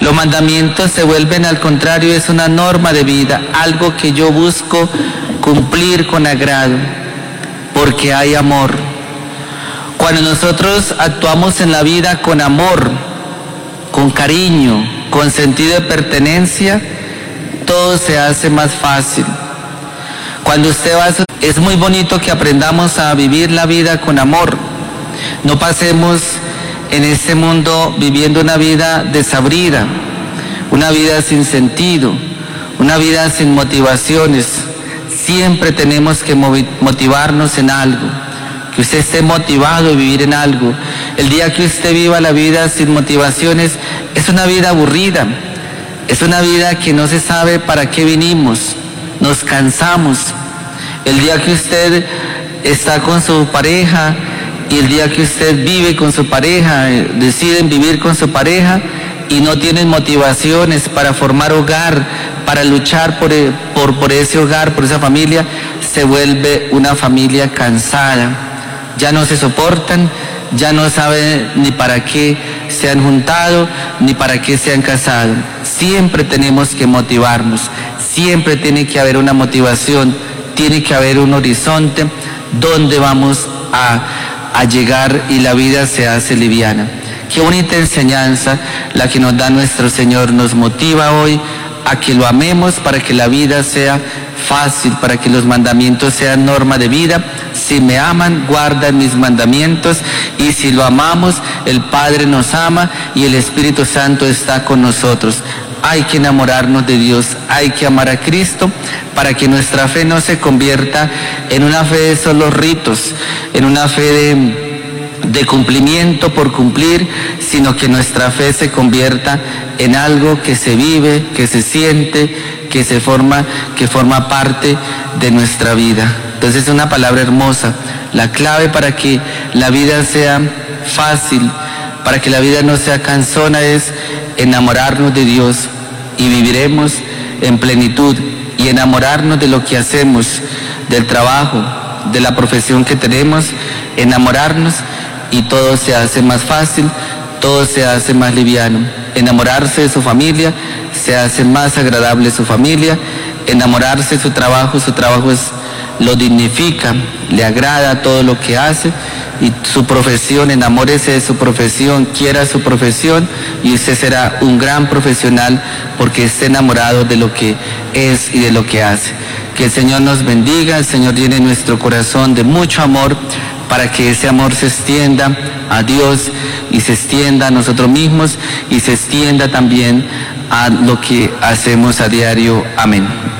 Los mandamientos se vuelven al contrario, es una norma de vida, algo que yo busco cumplir con agrado, porque hay amor. Cuando nosotros actuamos en la vida con amor, con cariño, con sentido de pertenencia, todo se hace más fácil. Cuando usted va a... Es muy bonito que aprendamos a vivir la vida con amor. No pasemos en este mundo viviendo una vida desabrida, una vida sin sentido, una vida sin motivaciones. Siempre tenemos que motivarnos en algo, que usted esté motivado a vivir en algo. El día que usted viva la vida sin motivaciones, es una vida aburrida, es una vida que no se sabe para qué vinimos, nos cansamos. El día que usted está con su pareja y el día que usted vive con su pareja, deciden vivir con su pareja y no tienen motivaciones para formar hogar, para luchar por ese hogar, por esa familia, se vuelve una familia cansada. Ya no se soportan, ya no saben ni para qué se han juntado, ni para qué se han casado. Siempre tenemos que motivarnos, siempre tiene que haber una motivación, tiene que haber un horizonte donde vamos a llegar y la vida se hace liviana. Qué bonita enseñanza la que nos da nuestro Señor, nos motiva hoy a que lo amemos para que la vida sea fácil, para que los mandamientos sean norma de vida. Si me aman, guardan mis mandamientos, y si lo amamos, el Padre nos ama y el Espíritu Santo está con nosotros. Hay que enamorarnos de Dios, hay que amar a Cristo para que nuestra fe no se convierta en una fe de solo ritos, en una fe de cumplimiento por cumplir, sino que nuestra fe se convierta en algo que se vive, que se siente, que forma parte de nuestra vida. Entonces es una palabra hermosa. La clave para que la vida sea fácil, para que la vida no sea cansona, es enamorarnos de Dios, y viviremos en plenitud, y enamorarnos de lo que hacemos, del trabajo, de la profesión que tenemos, enamorarnos, y todo se hace más fácil, todo se hace más liviano. Enamorarse de su familia, se hace más agradable su familia. Enamorarse de su trabajo lo dignifica, le agrada todo lo que hace. Y su profesión, enamórese de su profesión, quiera su profesión, y usted será un gran profesional porque esté enamorado de lo que es y de lo que hace. Que el Señor nos bendiga, el Señor llene nuestro corazón de mucho amor, para que ese amor se extienda a Dios y se extienda a nosotros mismos y se extienda también a lo que hacemos a diario. Amén.